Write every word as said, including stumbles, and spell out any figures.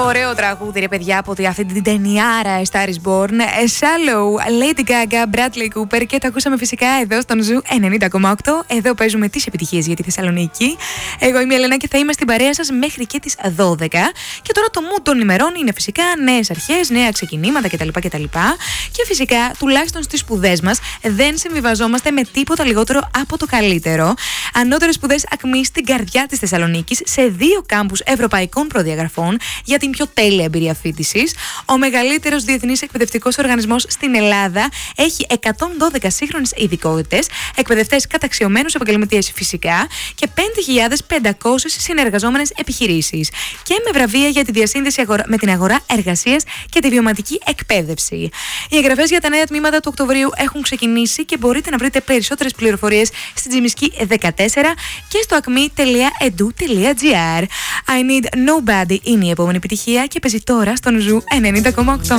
Ωραίο τραγούδι, ρε παιδιά, από αυτή την ταινιάρα Star is Born. Shallow, Lady Gaga, Bradley Cooper και το ακούσαμε φυσικά εδώ στον Ζου ενενήντα κόμμα οκτώ. Εδώ παίζουμε τις επιτυχίες για τη Θεσσαλονίκη. Εγώ είμαι η Ελένα και θα είμαι στην παρέα σας μέχρι και τις δώδεκα. Και τώρα το mood των ημερών είναι φυσικά νέες αρχές, νέα ξεκινήματα κτλ. κτλ. Και φυσικά, τουλάχιστον στις σπουδές μας, δεν συμβιβαζόμαστε με τίποτα λιγότερο από το καλύτερο. Ανώτερες σπουδές ΑΚΜΗ στην καρδιά της Θεσσαλονίκης, σε δύο κάμπους ευρωπαϊκών προδιαγραφών για την πιο τέλεια εμπειρία φοιτησης. Ο μεγαλύτερος διεθνής εκπαιδευτικός οργανισμός στην Ελλάδα έχει εκατόν δώδεκα σύγχρονες ειδικότητες, εκπαιδευτές καταξιωμένους επαγγελματίες φυσικά και πέντε χιλιάδες πεντακόσιες συνεργαζόμενες επιχειρήσεις. Και με βραβεία για τη διασύνδεση αγορα... με την αγορά εργασίας και τη βιωματική εκπαίδευση. Οι εγγραφές για τα νέα τμήματα του Οκτωβρίου έχουν ξεκινήσει και μπορείτε να βρείτε περισσότερες πληροφορίες στην Τζιμισκή δεκατέσσερα και στο ακμή τελεία edu τελεία gr. I Need Nobody είναι η επόμενη επιτυχία και παίζει τώρα στον Ζου ενενήντα κόμμα οκτώ.